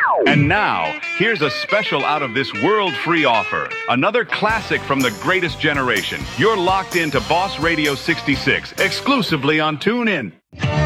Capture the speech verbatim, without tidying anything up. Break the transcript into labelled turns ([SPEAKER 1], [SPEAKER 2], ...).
[SPEAKER 1] And now, here's a special out-of-this-world free offer. Another classic from the greatest generation. You're locked into Boss Radio sixty-six, exclusively on TuneIn.